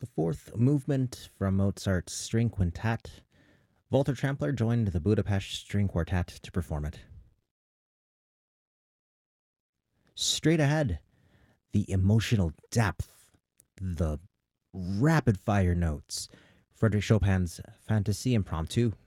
the fourth movement from Mozart's String Quintet. Walter Trampler joined the Budapest String Quartet to perform it. Straight ahead, the emotional depth, the rapid fire notes. Frederick Chopin's Fantasie Impromptu